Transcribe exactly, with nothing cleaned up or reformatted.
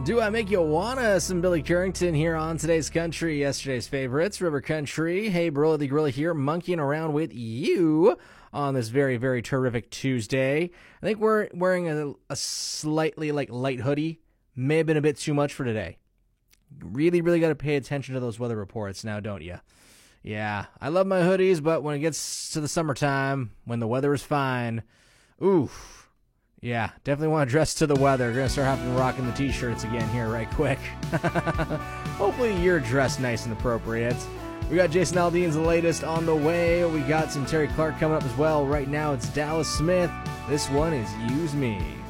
Do I Make You Wanna? Some Billy Currington here on Today's Country, yesterday's favorites, River Country. Hey, Bro the Gorilla here, monkeying around with you on this very, very terrific Tuesday. I think we're wearing a, a slightly like light hoodie. May have been a bit too much for today. Really, really got to pay attention to those weather reports now, don't you? Yeah, I love my hoodies, but when it gets to the summertime, when the weather is fine, oof. Yeah, definitely want to dress to the weather. We're going to start having to rocking the t-shirts again here right quick. Hopefully you're dressed nice and appropriate. We got Jason Aldean's latest on the way. We got some Terry Clark coming up as well. Right now it's Dallas Smith. This one is Use Me.